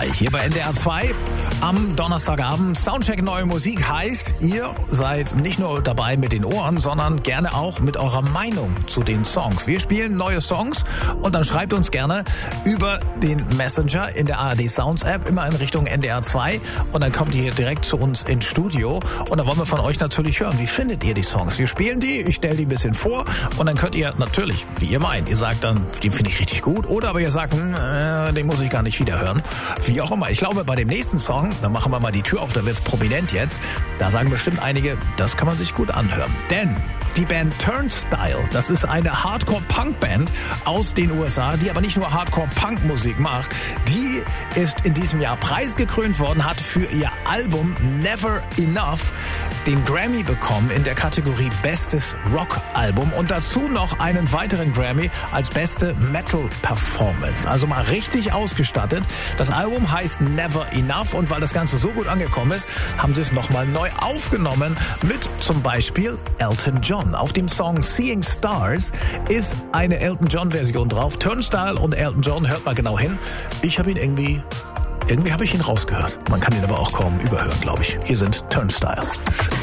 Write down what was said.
2 hier bei NDR 2 am Donnerstagabend. Soundcheck neue Musik heißt, ihr seid nicht nur dabei mit den Ohren, sondern gerne auch mit eurer Meinung zu den Songs. Wir spielen neue Songs und dann schreibt uns gerne über den Messenger in der ARD Sounds App immer in Richtung NDR 2 und dann kommt ihr hier direkt zu uns ins Studio und dann wollen wir von euch natürlich hören, wie findet ihr die Songs? Wir spielen die, ich stelle die ein bisschen vor und dann könnt ihr natürlich, wie ihr meint, ihr sagt dann, den finde ich richtig gut oder aber ihr sagt, den muss ich gar nicht wieder hören. Wie auch immer. Ich glaube, bei dem nächsten Song, da machen wir mal die Tür auf, da wird's prominent jetzt, da sagen bestimmt einige, das kann man sich gut anhören. Denn die Band Turnstile, das ist eine Hardcore-Punk-Band aus den USA, die aber nicht nur Hardcore-Punk-Musik macht, die ist in diesem Jahr preisgekrönt worden, hat für ihr Album Never Enough den Grammy bekommen in der Kategorie Bestes Rock-Album und dazu noch einen weiteren Grammy als beste Metal-Performance. Also mal richtig ausgestattet. Das Album heißt Never Enough und weil das Ganze so gut angekommen ist, haben sie es nochmal neu aufgenommen mit zum Beispiel Elton John. Auf dem Song Seeing Stars ist eine Elton John-Version drauf. Turnstile und Elton John, hört mal genau hin. Ich habe ihn irgendwie habe ich ihn rausgehört. Man kann ihn aber auch kaum überhören, glaube ich. Hier sind Turnstile.